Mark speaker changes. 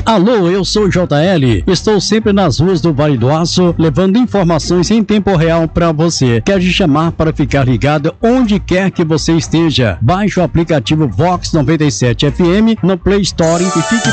Speaker 1: Alô, eu sou o JL, estou sempre nas ruas do Vale do Aço, levando informações em tempo real para você. Quero te chamar para ficar ligado onde quer que você esteja. Baixe o aplicativo Vox 97 FM no Play Store e fique